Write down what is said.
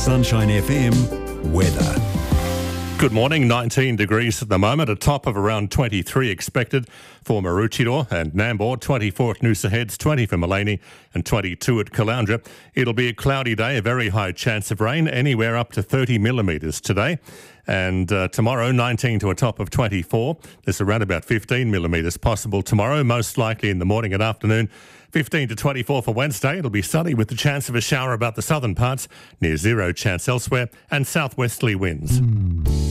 Sunshine FM weather. Good morning, 19 degrees at the moment, a top of around 23 expected for Maroochydore and Nambour, 24 at Noosa Heads, 20 for Maleny and 22 at Caloundra. It'll be a cloudy day, a very high chance of rain, anywhere up to 30 millimetres today. And tomorrow, 19 to a top of 24. There's around about 15 millimetres possible tomorrow, most likely in the morning and afternoon. 15 to 24 for Wednesday. It'll be sunny with the chance of a shower about the southern parts, near zero chance elsewhere, and southwesterly winds.